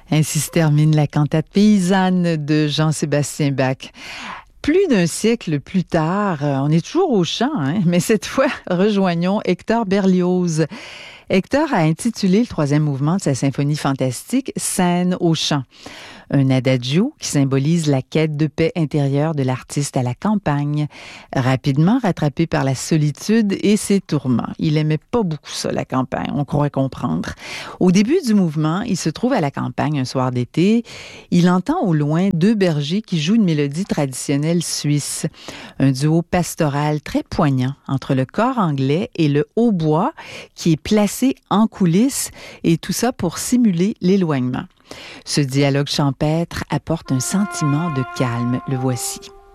Ainsi se termine la cantate paysanne de Jean-Sébastien Bach. Plus d'un siècle plus tard, on est toujours au chant, mais cette fois, rejoignons Hector Berlioz. Hector a intitulé le troisième mouvement de sa symphonie fantastique « Scène au chant ». Un adagio qui symbolise la quête de paix intérieure de l'artiste à la campagne, rapidement rattrapé par la solitude et ses tourments. Il aimait pas beaucoup ça, la campagne, on croit comprendre. Au début du mouvement, il se trouve à la campagne un soir d'été. Il entend au loin deux bergers qui jouent une mélodie traditionnelle suisse. Un duo pastoral très poignant entre le cor anglais et le hautbois qui est placé en coulisses, et tout ça pour simuler l'éloignement. Ce dialogue champêtre apporte un sentiment de calme. Le voici.